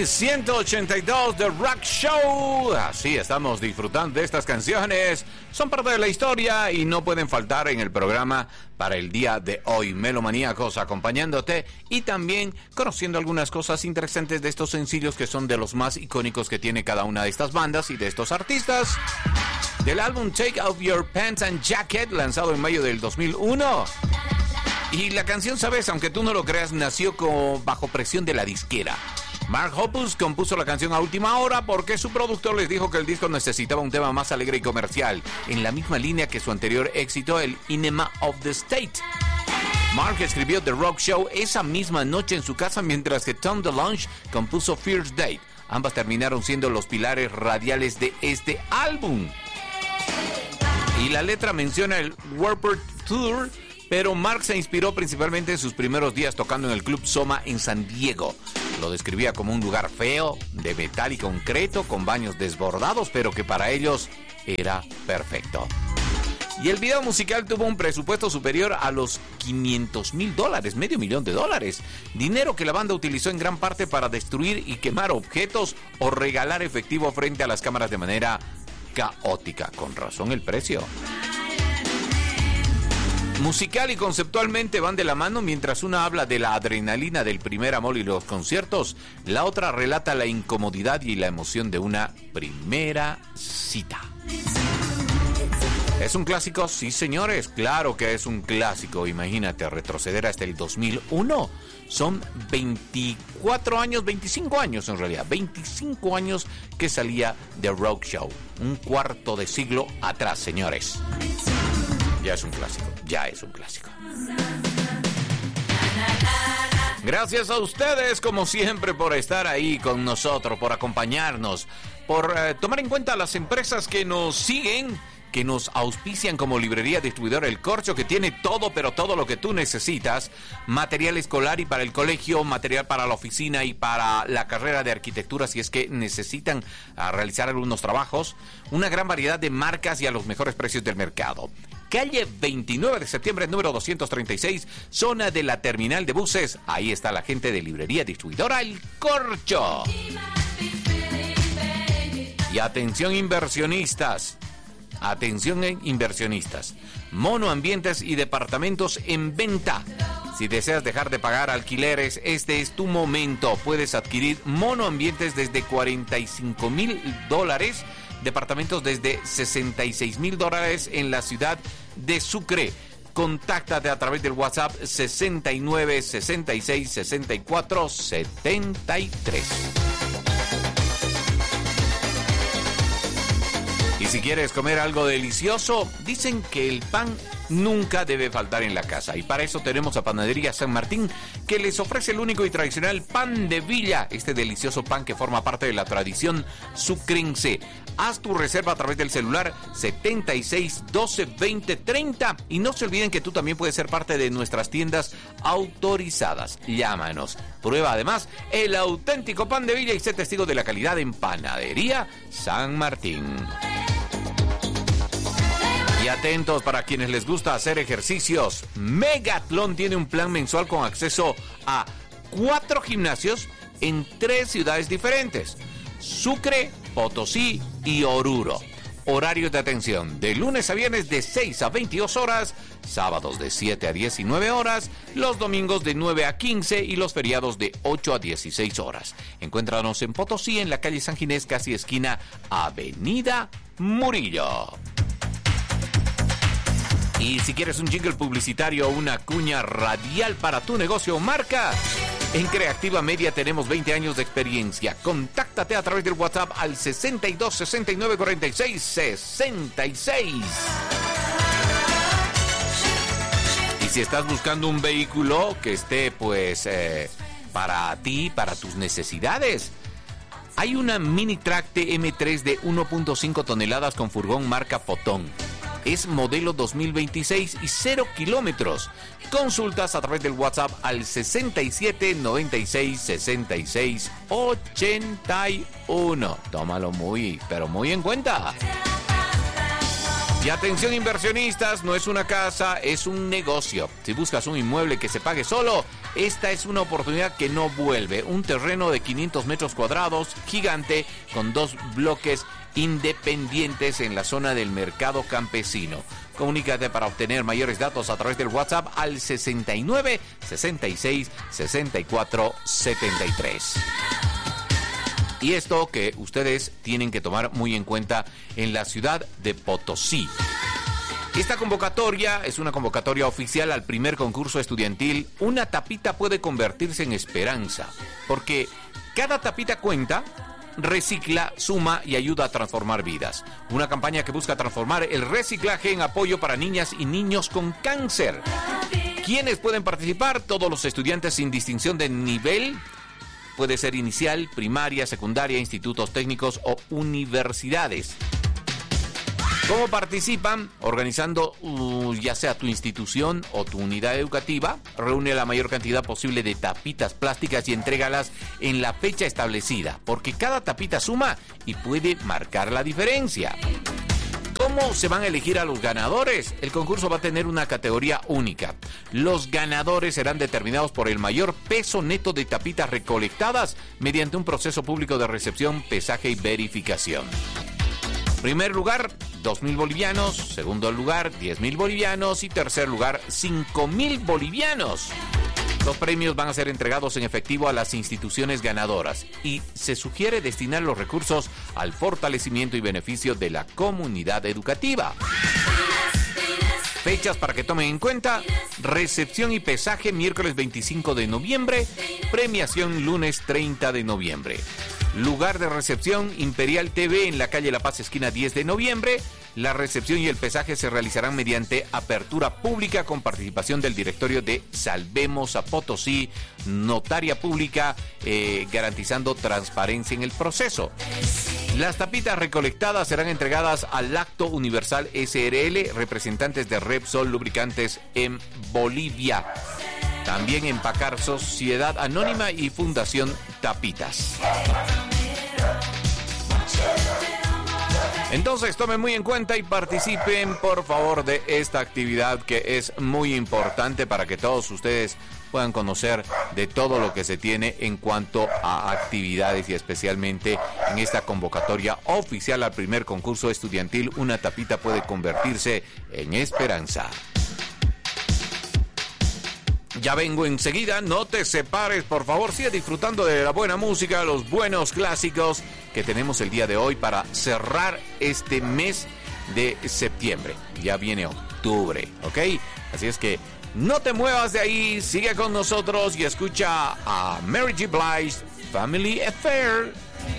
Morning 182 The Rock Show. Así estamos disfrutando de estas canciones. Son parte de la historia y no pueden faltar en el programa para el día de hoy. Melomaníacos acompañándote y también conociendo algunas cosas interesantes de estos sencillos que son de los más icónicos que tiene cada una de estas bandas y de estos artistas. Del álbum Take Off Your Pants and Jacket, lanzado en mayo del 2001. Y la canción, sabes, aunque tú no lo creas, nació bajo presión de la disquera. Mark Hoppus compuso la canción a última hora porque su productor les dijo que el disco necesitaba un tema más alegre y comercial, en la misma línea que su anterior éxito, el Enema of the State. Mark escribió The Rock Show esa misma noche en su casa, mientras que Tom DeLonge compuso First Date. Ambas terminaron siendo los pilares radiales de este álbum. Y la letra menciona el Warped Tour, pero Mark se inspiró principalmente en sus primeros días tocando en el Club Soma en San Diego. Lo describía como un lugar feo, de metal y concreto, con baños desbordados, pero que para ellos era perfecto. Y el video musical tuvo un presupuesto superior a los $500,000, $500,000, dinero que la banda utilizó en gran parte para destruir y quemar objetos o regalar efectivo frente a las cámaras de manera caótica. Con razón el precio. Musical y conceptualmente van de la mano. Mientras una habla de la adrenalina del primer amor y los conciertos, la otra relata la incomodidad y la emoción de una primera cita. ¿Es un clásico? Sí, señores, claro que es un clásico. Imagínate, retroceder hasta el 2001. Son 24 años, 25 años en realidad, 25 años que salía The Rock Show. Un cuarto de siglo atrás, señores. Ya es un clásico, ya es un clásico. Gracias a ustedes, como siempre, por estar ahí con nosotros, por acompañarnos, por tomar en cuenta las empresas que nos siguen, que nos auspician como Librería Distribuidora El Corcho, que tiene todo, pero todo lo que tú necesitas. Material escolar y para el colegio, material para la oficina y para la carrera de arquitectura, si es que necesitan realizar algunos trabajos. Una gran variedad de marcas y a los mejores precios del mercado. Calle 29 de septiembre, número 236, zona de la terminal de buses. Ahí está la gente de Librería Distribuidora El Corcho. Y atención inversionistas. Atención inversionistas. Monoambientes y departamentos en venta. Si deseas dejar de pagar alquileres, este es tu momento. Puedes adquirir monoambientes desde $45,000. Departamentos desde $66,000 en la ciudad de Sucre. Contáctate a través del WhatsApp 69 66 64 73. Y si quieres comer algo delicioso, dicen que el pan nunca debe faltar en la casa. Y para eso tenemos a Panadería San Martín, que les ofrece el único y tradicional pan de Villa. Este delicioso pan que forma parte de la tradición sucrense. Haz tu reserva a través del celular 76 12 20 30. Y no se olviden que tú también puedes ser parte de nuestras tiendas autorizadas. Llámanos. Prueba además el auténtico pan de Villa y sé testigo de la calidad en Panadería San Martín. Y atentos para quienes les gusta hacer ejercicios. Megatlón tiene un plan mensual con acceso a 4 gimnasios en 3 ciudades diferentes: Sucre, Potosí y Oruro. Horarios de atención: de lunes a viernes de 6 a 22 horas, sábados de 7 a 19 horas, los domingos de 9 a 15 y los feriados de 8 a 16 horas. Encuéntranos en Potosí, en la calle San Ginés, casi esquina Avenida Murillo. Y si quieres un jingle publicitario o una cuña radial para tu negocio o marca, en Creativa Media tenemos 20 años de experiencia. Contáctate a través del WhatsApp al 62 69 46 66. Y si estás buscando un vehículo que esté para ti, para tus necesidades, hay una Mini Track TM3 de 1.5 toneladas con furgón marca Fotón. Es modelo 2026 y 0 kilómetros. Consultas a través del WhatsApp al 67 96 66 81. Tómalo pero muy en cuenta. Y atención inversionistas, no es una casa, es un negocio. Si buscas un inmueble que se pague solo, Esta es una oportunidad que no vuelve. Un terreno de 500 metros cuadrados, gigante, con 2 bloques independientes en la zona del mercado campesino. Comunícate para obtener mayores datos a través del WhatsApp al 69 66 64 73. Y esto que ustedes tienen que tomar muy en cuenta en la ciudad de Potosí. Esta convocatoria es una convocatoria oficial al primer concurso estudiantil. Una tapita puede convertirse en esperanza, porque cada tapita cuenta, recicla, suma y ayuda a transformar vidas. Una campaña que busca transformar el reciclaje en apoyo para niñas y niños con cáncer. ¿Quiénes pueden participar? Todos los estudiantes sin distinción de nivel. Puede ser inicial, primaria, secundaria, institutos técnicos o universidades. ¿Cómo participan? Organizando ya sea tu institución o tu unidad educativa. Reúne la mayor cantidad posible de tapitas plásticas y entrégalas en la fecha establecida, porque cada tapita suma y puede marcar la diferencia. ¿Cómo se van a elegir a los ganadores? El concurso va a tener una categoría única. Los ganadores serán determinados por el mayor peso neto de tapitas recolectadas mediante un proceso público de recepción, pesaje y verificación. Primer lugar, 2.000 bolivianos. Segundo lugar, 10.000 bolivianos. Y tercer lugar, 5.000 bolivianos. Los premios van a ser entregados en efectivo a las instituciones ganadoras y se sugiere destinar los recursos al fortalecimiento y beneficio de la comunidad educativa. Fechas para que tomen en cuenta: recepción y pesaje miércoles 25 de noviembre, premiación lunes 30 de noviembre. Lugar de recepción, Imperial TV en la calle La Paz, esquina 10 de noviembre. La recepción y el pesaje se realizarán mediante apertura pública con participación del directorio de Salvemos a Potosí, notaria pública, garantizando transparencia en el proceso. Las tapitas recolectadas serán entregadas al Acto Universal SRL, representantes de Repsol Lubricantes en Bolivia. También Empacar Sociedad Anónima y Fundación Tapitas. Entonces tomen muy en cuenta y participen por favor de esta actividad que es muy importante para que todos ustedes puedan conocer de todo lo que se tiene en cuanto a actividades y especialmente en esta convocatoria oficial al primer concurso estudiantil. Una tapita puede convertirse en esperanza. Ya vengo enseguida, no te separes, por favor, sigue disfrutando de la buena música, los buenos clásicos que tenemos el día de hoy para cerrar este mes de septiembre. Ya viene octubre, ¿ok? Así es que no te muevas de ahí, sigue con nosotros y escucha a Mary J. Blige, Family Affair.